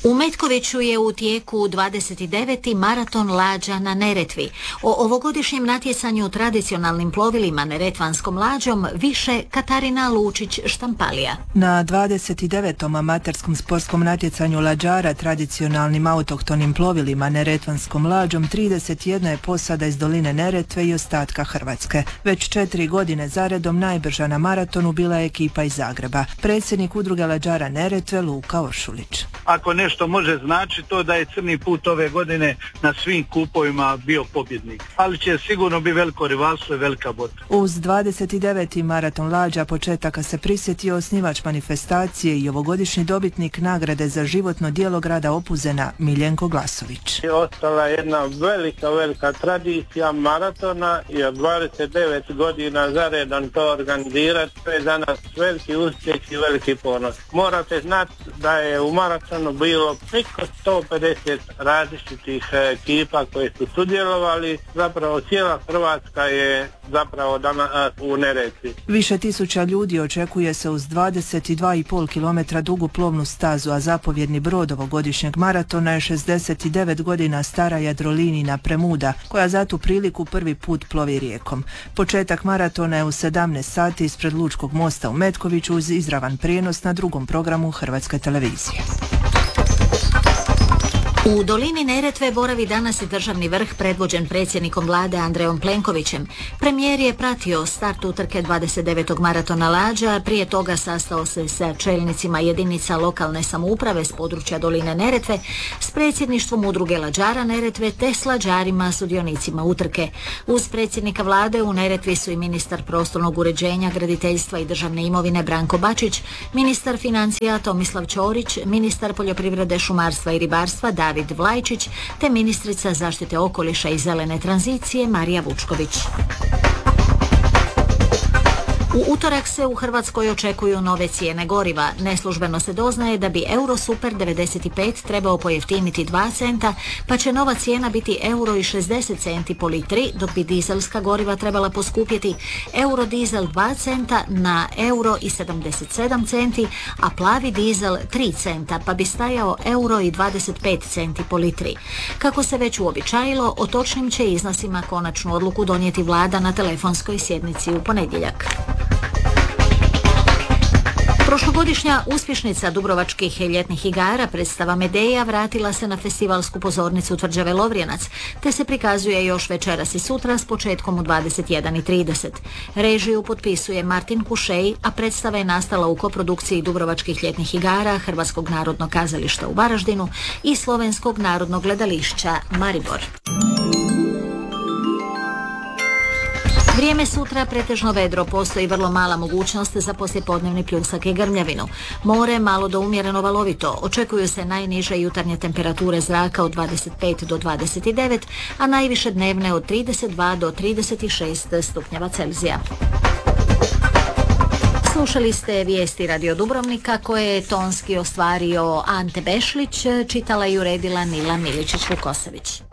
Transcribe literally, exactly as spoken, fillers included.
U Metkoviću je u tijeku dvadeset deveti maraton lađa na Neretvi. O ovogodišnjem natjecanju tradicionalnim plovilima neretvanskom lađom više Katarina Lučić-Štampalija. Na dvadeset devetom amaterskom sportskom natjecanju lađara tradicionalnim autohtonim plovilima neretvanskom lađom trideset jedna je posada iz doline Neretve i ostatka Hrvatske. Već četiri godine zaredom najbrža na maratonu bila je ekipa iz Zagreba. Predsjednik udruge lađara Neretve Luka Ošulić. Ako nešto može znači to da je Crni put ove godine na svim kupovima bio pobjednik. Ali će sigurno biti veliko rivalstvo i velika borba. Uz dvadeset deveti maraton lađa početaka se prisjetio osnivač manifestacije i ovogodišnji dobitnik nagrade za životno djelo grada Opuzena Miljenko Glasović. Ostala jedna velika, velika tradicija maratona i od dvadeset devet godina zaredom to organizirati. To je za nas veliki uspjeh i veliki ponos. Morate znati da je u maratonu bilo preko sto pedeset različitih ekipa koje su sudjelovali. Zapravo cijela Hrvatska je zapravo danas u Neretvi. Više tisuća ljudi očekuje se uz dvadeset dva i pol kilometra dugu plovnu stazu, a zapovjedni brod ovogodišnjeg maratona je šezdeset devet godina stara Jadrolinina Premuda, koja za tu priliku prvi put plovi rijekom. Početak maratona je u sedamnaest sati ispred Lučkog mosta u Metkoviću uz izravan prijenos na drugom programu Hrvatske televizije. U dolini Neretve boravi danas i državni vrh predvođen predsjednikom vlade Andrejom Plenkovićem. Premijer je pratio start utrke dvadeset devetog maratona lađa, prije toga sastao se sa čelnicima jedinica lokalne samouprave s područja doline Neretve, s predsjedništvom udruge lađara Neretve te s lađarima sudionicima utrke. Uz predsjednika vlade u Neretvi su i ministar prostornog uređenja, graditeljstva i državne imovine Branko Bačić, ministar financija Tomislav Ćorić, ministar poljoprivrede, šumarstva i ribarstva David David Vlajčić te ministrica zaštite okoliša i zelene tranzicije Marija Vučković. U utorak se u Hrvatskoj očekuju nove cijene goriva. Neslužbeno se doznaje da bi Eurosuper devedeset pet trebao pojeftiniti dva centa, pa će nova cijena biti euro i šezdeset centi po litri, dok bi dizelska goriva trebala poskupjeti Eurodizel dva centa na euro i sedamdeset sedam centi, a plavi dizel tri centa, pa bi stajao euro i dvadeset pet centi po litri. Kako se već uobičajilo, o točnim će iznosima konačnu odluku donijeti vlada na telefonskoj sjednici u ponedjeljak. Prošlogodišnja uspješnica dubrovačkih ljetnih igara, predstava Medeja, vratila se na festivalsku pozornicu Tvrđave Lovrijenac, te se prikazuje još večeras i sutra s početkom u dvadeset jedan i trideset. Režiju potpisuje Martin Kušej, a predstava je nastala u koprodukciji dubrovačkih ljetnih igara, Hrvatskog narodnog kazališta u Varaždinu i Slovenskog narodnog gledališća Maribor. Vrijeme sutra pretežno vedro, postoji vrlo mala mogućnost za poslijepodnevni pljusak i grmljavinu. More malo do umjereno valovito, očekuju se najniže jutarnje temperature zraka od dvadeset pet do dvadeset devet, a najviše dnevne od trideset dva do trideset šest stupnjeva Celzija. Slušali ste vijesti Radio Dubrovnika koje je tonski ostvario Ante Bešlić, čitala i uredila Nila Miličić-Vukosević.